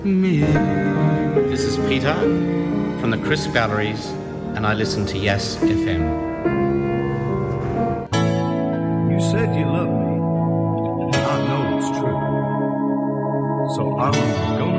This is Peter from the Crisp Galleries, and I listen to Yes FM. You said you loved me, and I know it's true. So I'm going